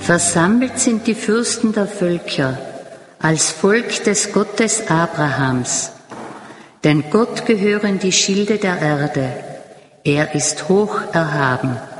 Versammelt sind die Fürsten der Völker als Volk des Gottes Abrahams. Denn Gott gehören die Schilde der Erde. Er ist hoch erhaben.